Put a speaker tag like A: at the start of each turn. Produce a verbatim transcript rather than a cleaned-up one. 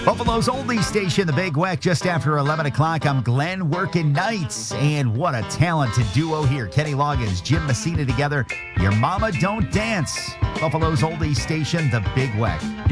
A: Buffalo's Oldie Station, the Big Weck, just after eleven o'clock. I'm Glenn working nights, and what a talented duo here. Kenny Loggins, Jim Messina together. Your Mama Don't Dance. Buffalo's Oldie Station, the Big Weck.